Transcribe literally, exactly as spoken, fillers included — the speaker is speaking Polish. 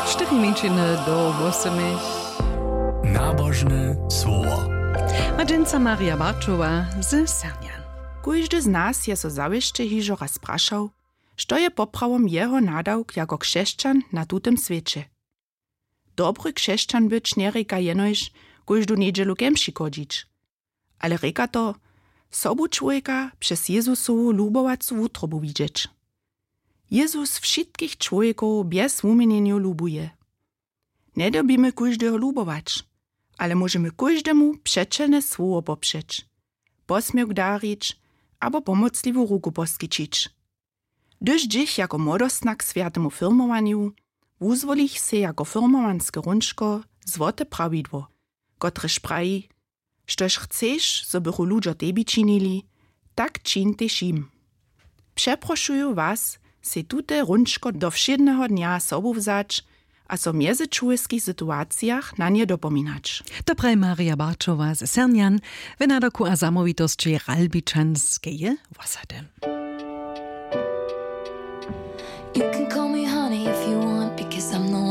Cztery minčiny do osemich. Nabożne słowo. Madżynca Maria Barczowa z Sernian. Kóždy z nas je so zawieszcze hižo raz sprašał, što je poprawom jeho nadawk jako křesťan na tutem świecie. Dobry křesťan być nie reka jenož, kóždu niedzielu kemši chodzić. Ale reka to, sobu człowieka przez Jezusowu lubowacu wutrobu widzieć. Jezus wszystkich człowieków bez umienienia lubuje. Nie dobimy kóždeho lubować, ale możemy kóždemu przeczene słowo poprzeć, posmiech darić albo pomocliwą ruku poskyčić. Gdyż dziś jako młodostna k światemu firmowaniu wuzwolich se jako firmowanskie rączko złote prawidło, kotreż praji, štož chceš, so bychu ludzie tebi činili, tak čin tež im. Przeproszuju was, se tute rączko do všednego dnia sobu vzać, a so mjezy człowieskich sytuacjach na nie dopominać. Dobraj Maria Barczowa z Sernian, wynadoku a zamowitości ralbiczanskiej wasady. You can call me honey if you want, because I'm the